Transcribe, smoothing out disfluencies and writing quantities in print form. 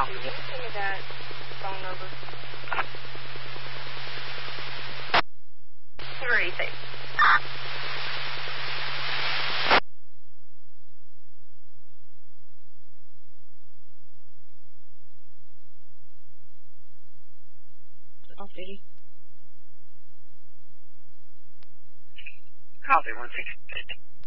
now. Can you give me that phone number? 36. Off duty. Copy, 160.